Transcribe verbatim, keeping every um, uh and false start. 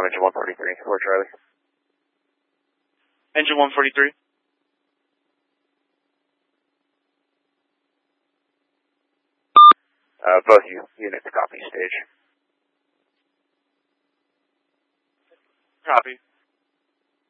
on engine one forty-three, for Charlie. Engine one forty-three. Uh, both you, units copy stage. Copy.